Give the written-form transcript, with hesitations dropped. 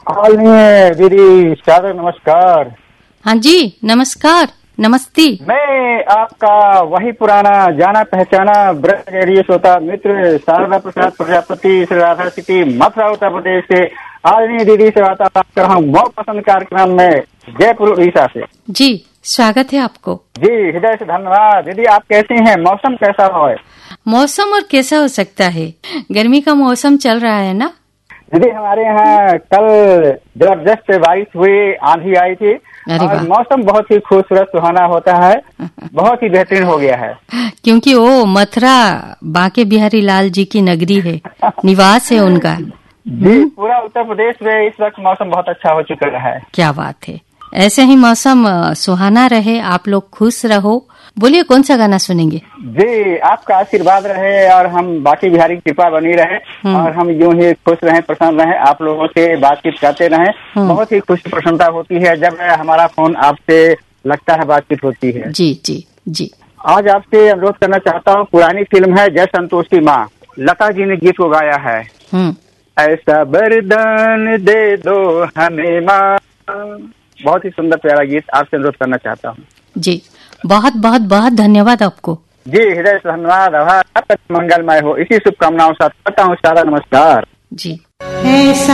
आदरणीय दीदी सादर नमस्कार। हाँ जी, नमस्कार, नमस्ते। मैं आपका वही पुराना जाना पहचाना ब्रज रेडियो श्रोता मित्र शारदा प्रसाद प्रजापति श्री राधा सिटी मथुरा उत्तर प्रदेश से आदरणीय दीदी से वार्तालाप कर रहा हूँ बहुत पसंद कार्यक्रम में जयपुर उड़ीसा से। जी, स्वागत है आपको। जी हृदय से धन्यवाद। दीदी आप कैसी हैं? मौसम कैसा है? मौसम और कैसा हो सकता है, गर्मी का मौसम चल रहा है ना। दीदी हमारे यहाँ कल जबरदस्त बारिश हुई, आंधी आई थी और मौसम बहुत ही खूबसूरत सुहाना होता है, बहुत ही बेहतरीन हो गया है। क्योंकि वो मथुरा बांके बिहारी लाल जी की नगरी है, निवास है उनका। जी पूरा उत्तर प्रदेश में इस वक्त मौसम बहुत अच्छा हो चुका है। क्या बात है, ऐसे ही मौसम सुहाना रहे, आप लोग खुश रहो। बोलिए कौन सा गाना सुनेंगे? जी आपका आशीर्वाद रहे और हम बाकी बिहारी की कृपा बनी रहे और हम यूं ही खुश रहें, प्रसन्न रहें, आप लोगों से बातचीत करते रहें। बहुत ही खुशी प्रसन्नता होती है जब हमारा फोन आपसे लगता है, बातचीत होती है। जी जी जी। आज आपसे अनुरोध करना चाहता हूँ, पुरानी फिल्म है जय संतोष की माँ, लता जी ने गीत को गाया है। ऐसा वरदान दे दो हमें माँ, बहुत ही सुंदर प्यारा गीत आपसे अनुरोध करना चाहता हूँ। जी बहुत बहुत बहुत धन्यवाद आपको। जी हृदय से धन्यवाद। आभार, मंगलमय हो, इसी शुभकामनाओं साथ करता हूँ। सारा नमस्कार। जी।